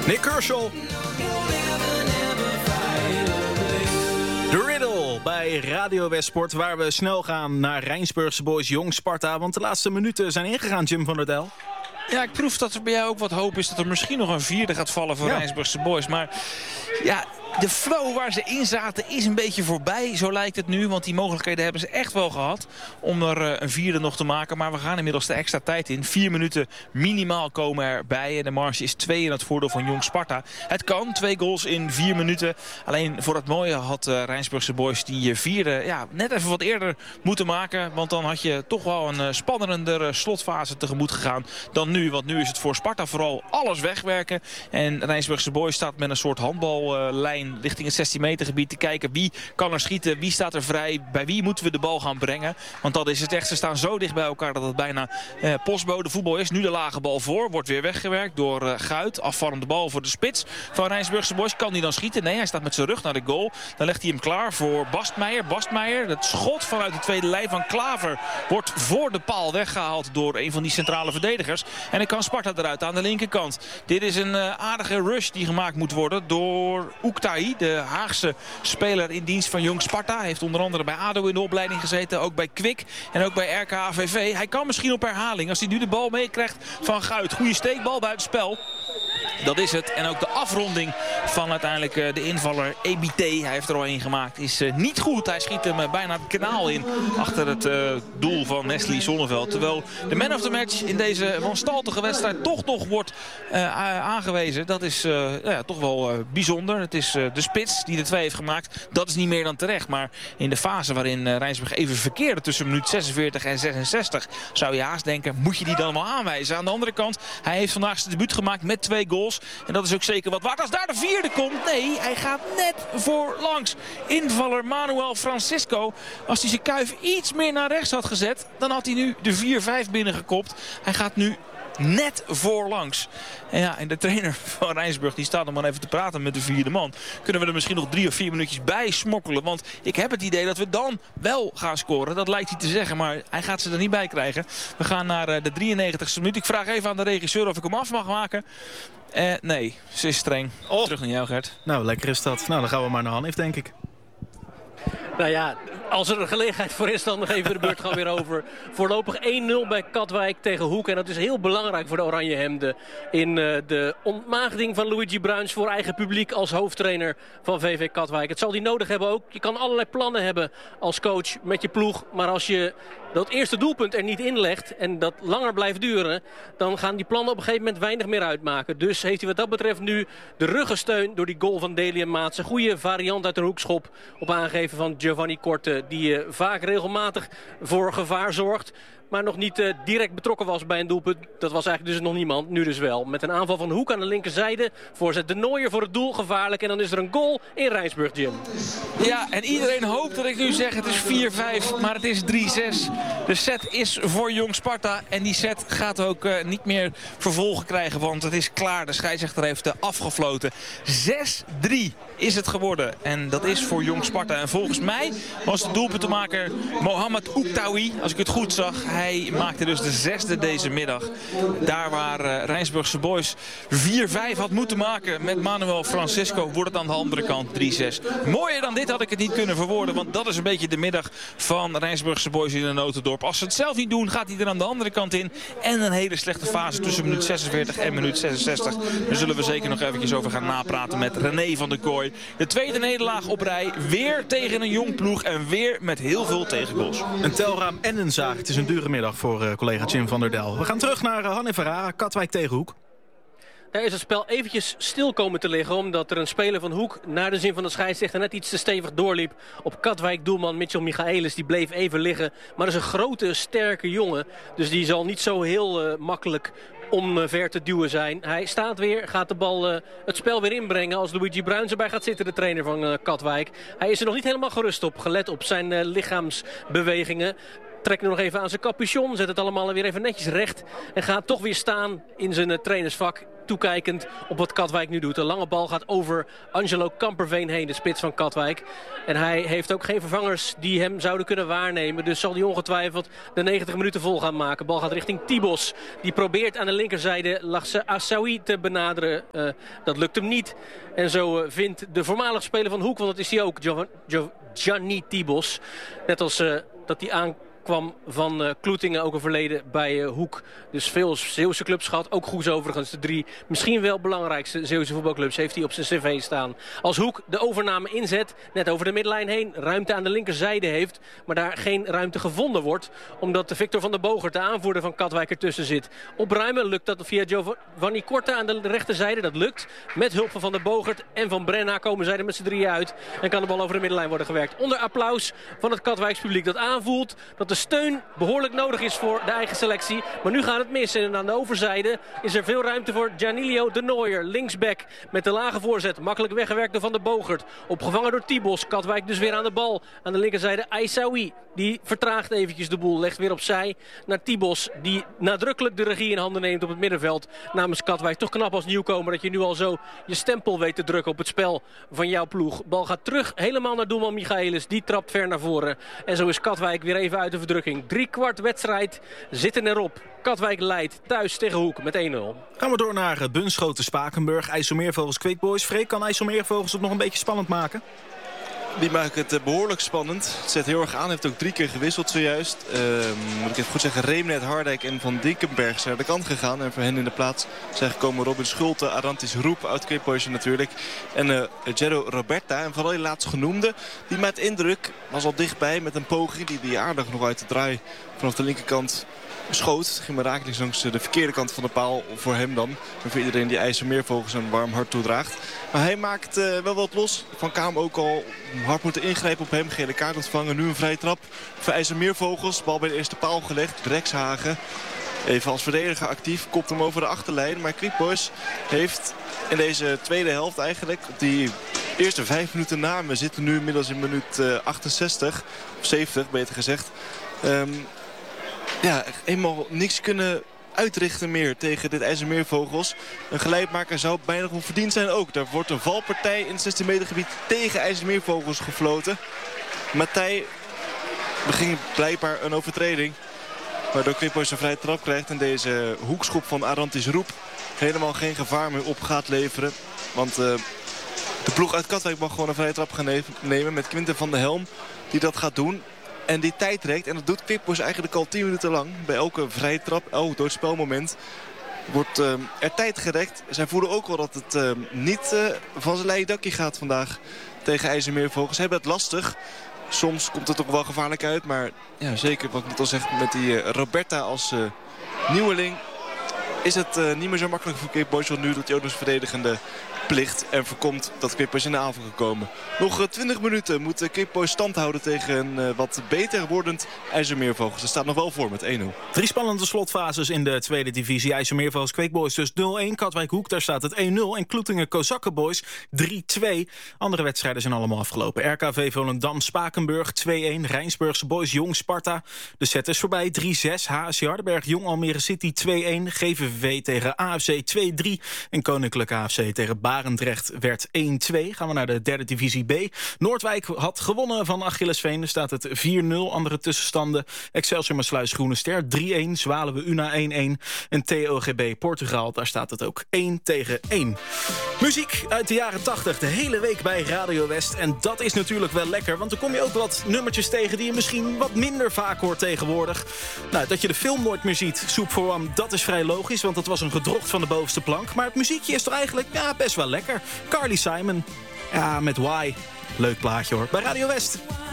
Nick Kershaw. De Riddle bij Radio Westsport, waar we snel gaan naar Rijnsburgse Boys Jong Sparta. Want de laatste minuten zijn ingegaan, Jim van der Del. Ja, ik proef dat er bij jou ook wat hoop is dat er misschien nog een vierde gaat vallen voor Rijnsburgse Boys. Maar ja, de flow waar ze in zaten is een beetje voorbij, zo lijkt het nu. Want die mogelijkheden hebben ze echt wel gehad om er een vierde nog te maken. Maar we gaan inmiddels de extra tijd in. 4 minuten minimaal komen erbij. En de marge is 2 in het voordeel van Jong Sparta. Het kan, 2 goals in 4 minuten. Alleen voor het mooie had Rijnsburgse Boys die vierde net even wat eerder moeten maken. Want dan had je toch wel een spannender slotfase tegemoet gegaan dan nu. Want nu is het voor Sparta vooral alles wegwerken. En Rijnsburgse Boys staat met een soort handballijn richting het 16 meter gebied te kijken wie kan er schieten, wie staat er vrij, bij wie moeten we de bal gaan brengen. Want dat is het echt, ze staan zo dicht bij elkaar dat het bijna postbode voetbal is. Nu de lage bal voor, wordt weer weggewerkt door Guit. Afvallende bal voor de spits van Rijnsburgse Boys. Kan hij dan schieten? Nee, hij staat met zijn rug naar de goal. Dan legt hij hem klaar voor Bastmeijer. Bastmeijer, het schot vanuit de tweede lijn van Klaver wordt voor de paal weggehaald door een van die centrale verdedigers. En dan kan Sparta eruit aan de linkerkant. Dit is een aardige rush die gemaakt moet worden door Oektai, de Haagse speler in dienst van Jong Sparta. Hij heeft onder andere bij ADO in de opleiding gezeten, ook bij Kwik en ook bij RKHVV. Hij kan misschien op herhaling, als hij nu de bal meekrijgt van Guit. Goede steekbal buitenspel. Dat is het. En ook de afronding van uiteindelijk de invaller EBT, hij heeft er al één gemaakt, is niet goed. Hij schiet hem bijna het kanaal in achter het doel van Nestlé Zonneveld. Terwijl de man of the match in deze wanstaltige wedstrijd toch nog wordt aangewezen. Dat is toch wel bijzonder. Het is de spits die de 2 heeft gemaakt. Dat is niet meer dan terecht. Maar in de fase waarin Rijnsburg even verkeerde tussen minuut 46 en 66... zou je haast denken, moet je die dan wel aanwijzen? Aan de andere kant, hij heeft vandaag zijn debuut gemaakt met 2 goals. En dat is ook zeker wat waard. Als daar de vierde komt, nee, hij gaat net voorlangs. Invaller Manuel Francisco. Als hij zijn kuif iets meer naar rechts had gezet, dan had hij nu de 4-5 binnengekopt. Hij gaat nu net voorlangs. En de trainer van Rijnsburg die staat nog maar even te praten met de vierde man. Kunnen we er misschien nog 3 of 4 minuutjes bij smokkelen? Want ik heb het idee dat we dan wel gaan scoren. Dat lijkt hij te zeggen, maar hij gaat ze er niet bij krijgen. We gaan naar de 93ste minuut. Ik vraag even aan de regisseur of ik hem af mag maken. Nee, ze is streng. Terug naar jou, Gert. Nou, lekker is dat. Nou, dan gaan we maar naar Hanif, denk ik. Nou ja, als er een gelegenheid voor is, dan geven we de beurt gewoon weer over. Voorlopig 1-0 bij Katwijk tegen Hoek. En dat is heel belangrijk voor de Oranjehemden. In de ontmaagding van Luigi Bruins voor eigen publiek als hoofdtrainer van VV Katwijk. Het zal hij nodig hebben ook. Je kan allerlei plannen hebben als coach met je ploeg. Maar als je dat eerste doelpunt er niet in legt en dat langer blijft duren, dan gaan die plannen op een gegeven moment weinig meer uitmaken. Dus heeft hij wat dat betreft nu de ruggensteun door die goal van Delian Maats. Een goede variant uit een hoekschop op aangeven van Giovanni Korte, die vaak regelmatig voor gevaar zorgt, maar nog niet direct betrokken was bij een doelpunt. Dat was eigenlijk dus nog niemand, nu dus wel. Met een aanval van Hoek aan de linkerzijde. Voorzet de Nooijer voor het doel, gevaarlijk. En dan is er een goal in Rijnsburg, Jim. Ja, en iedereen hoopt dat ik nu zeg het is 4-5, maar het is 3-6. De set is voor Jong Sparta en die set gaat ook niet meer vervolgen krijgen, want het is klaar. De scheidsrechter heeft afgefloten. 6-3 is het geworden en dat is voor Jong Sparta. En volgens mij was de doelpuntenmaker Mohamed Oektawi, als ik het goed zag. Hij maakte dus de 6e deze middag. Daar waar Rijnsburgse Boys 4-5 had moeten maken met Manuel Francisco, wordt het aan de andere kant 3-6. Mooier dan dit had ik het niet kunnen verwoorden, want dat is een beetje de middag van Rijnsburgse Boys in een notendorp. Als ze het zelf niet doen, gaat hij er aan de andere kant in. En een hele slechte fase tussen minuut 46 en minuut 66. Daar zullen we zeker nog eventjes over gaan napraten met René van der Kooi. De tweede nederlaag op rij. Weer tegen een jong ploeg en weer met heel veel tegengoals. Een telraam en een zaag. Het is een dure middag voor collega Jim van der Del. We gaan terug naar Hanne Verhaar, Katwijk tegen Hoek. Daar is het spel eventjes stil komen te liggen, omdat er een speler van Hoek naar de zin van de scheidsrechter net iets te stevig doorliep op Katwijk doelman Mitchell Michaelis. Die bleef even liggen, maar dat is een grote, sterke jongen. Dus die zal niet zo heel makkelijk omver te duwen zijn. Hij staat weer, gaat de bal het spel weer inbrengen als Luigi Bruins erbij gaat zitten, de trainer van Katwijk. Hij is er nog niet helemaal gerust op, gelet op zijn lichaamsbewegingen. Trekt nu nog even aan zijn capuchon, zet het allemaal weer even netjes recht en gaat toch weer staan in zijn trainersvak. toekijkend op wat Katwijk nu doet. De lange bal gaat over Angelo Kamperveen heen, de spits van Katwijk. En hij heeft ook geen vervangers die hem zouden kunnen waarnemen. Dus zal hij ongetwijfeld de 90 minuten vol gaan maken. Bal gaat richting Tibos. Die probeert aan de linkerzijde Lasse Assaoui te benaderen. Dat lukt hem niet. En zo vindt de voormalig speler van Hoek, want dat is hij ook, Gianni Tibos. Net als dat hij aankwam van Kloetingen, ook een verleden bij Hoek. Dus veel Zeeuwse clubs gehad. Ook Goes overigens. De 3 misschien wel belangrijkste Zeeuwse voetbalclubs heeft hij op zijn cv staan. Als Hoek de overname inzet, net over de middenlijn heen, ruimte aan de linkerzijde heeft, maar daar geen ruimte gevonden wordt, omdat Victor van der Bogert, de aanvoerder van Katwijk, ertussen zit. Opruimen lukt dat via Giovanni Korte aan de rechterzijde. Dat lukt. Met hulp van der Bogert en van Brenna komen zij er met z'n 3 uit. En kan de bal over de middenlijn worden gewerkt. Onder applaus van het Katwijks publiek dat aanvoelt dat de steun behoorlijk nodig is voor de eigen selectie. Maar nu gaat het mis. En aan de overzijde is er veel ruimte voor Janilio de Nooijer. Linksback met de lage voorzet. Makkelijk weggewerkt door Van der Bogert. Opgevangen door Tibos. Katwijk dus weer aan de bal. Aan de linkerzijde Aissaoui. Die vertraagt eventjes de boel. Legt weer opzij naar Tibos. Die nadrukkelijk de regie in handen neemt op het middenveld. Namens Katwijk. Toch knap als nieuwkomer dat je nu al zo je stempel weet te drukken op het spel van jouw ploeg. Bal gaat terug helemaal naar doelman Michaelis. Die trapt ver naar voren. En zo is Katwijk weer even uit de verdrukking. 3/4 wedstrijd zitten erop. Katwijk leidt thuis tegen Hoek met 1-0. Gaan we door naar Bunschoten-Spakenburg. IJsselmeervogels Quickboys. Freek, kan IJsselmeervogels het nog een beetje spannend maken? Die maken het behoorlijk spannend. Het zet heel erg aan. Heeft ook 3 keer gewisseld zojuist. Moet ik even goed zeggen. Reemnet, Hardijk en Van Dinkenberg zijn naar de kant gegaan. En voor hen in de plaats zijn gekomen Robin Schulte, Arantis Roep, oud Quickboys natuurlijk. En Jero Roberta. En vooral die laatst genoemde. Die met indruk was al dichtbij met een poging. Die aardig nog uit de draai vanaf de linkerkant schoot. Ging maar rakelings langs de verkeerde kant van de paal voor hem dan. En voor iedereen die IJsselmeervogels een warm hart toedraagt. Maar hij maakt wel wat los. Van Kaam ook al hard moeten ingrijpen op hem. Gele kaart ontvangen. Nu een vrije trap voor IJsselmeervogels. Bal bij de eerste paal gelegd. Drekshagen even als verdediger actief. Kopt hem over de achterlijn. Maar Quickboys heeft in deze tweede helft eigenlijk op die eerste 5 minuten na. We zitten nu inmiddels in minuut 68. Of 70 beter gezegd. Eenmaal niks kunnen uitrichten meer tegen dit IJsselmeervogels. Een gelijkmaker zou bijna nog verdiend zijn ook. Daar wordt een valpartij in het 16 meter gebied tegen IJsselmeervogels gefloten. Matthij beging blijkbaar een overtreding. Waardoor Quickboys een vrije trap krijgt. En deze hoekschop van Arantis Roep helemaal geen gevaar meer op gaat leveren. Want de ploeg uit Katwijk mag gewoon een vrije trap gaan nemen met Quinten van der Helm. Die dat gaat doen. En die tijd trekt. En dat doet Quickboys eigenlijk al 10 minuten lang. Bij elke vrije trap, elk doodspelmoment wordt er tijd gerekt. Zij voelen ook wel dat het niet van zijn leien dakje gaat vandaag tegen IJsselmeervogels. Ze hebben het lastig. Soms komt het ook wel gevaarlijk uit. Maar ja, zeker wat ik net al zeg met die Roberta als nieuweling is het niet meer zo makkelijk voor Quickboys. Want nu doet hij ook nog eens verdedigende plicht en voorkomt dat Quickboys in de aanval gekomen. Nog 20 minuten moet Quickboys stand houden tegen een wat beter wordend IJsselmeervogels. Er staat nog wel voor met 1-0. 3 spannende slotfases in de tweede divisie. IJsselmeervogels Quickboys dus 0-1. Katwijk Hoek, daar staat het 1-0. En Kloetingen Kozakkenboys 3-2. Andere wedstrijden zijn allemaal afgelopen. RKV Volendam Spakenburg 2-1. Rijnsburgse Boys Jong Sparta. De set is voorbij 3-6. HSC Hardenberg Jong Almere City 2-1. GVV tegen AFC 2-3. En Koninklijke AFC tegen Barendrecht werd 1-2. Gaan we naar de derde divisie B. Noordwijk had gewonnen van Achillesveen. Er staat het 4-0. Andere tussenstanden. Excelsior Maasluis Groene Ster 3-1. Zwaluwe Una 1-1. En TOGB Portugal. Daar staat het ook 1-1. Muziek uit de jaren 80. De hele week bij Radio West. En dat is natuurlijk wel lekker. Want dan kom je ook wat nummertjes tegen die je misschien wat minder vaak hoort tegenwoordig. Nou, dat je de film nooit meer ziet. Soup for One, dat is vrij logisch. Want dat was een gedrocht van de bovenste plank. Maar het muziekje is toch eigenlijk best wel lekker. Carly Simon. Ja, met Why. Leuk plaatje hoor. Bij Radio West.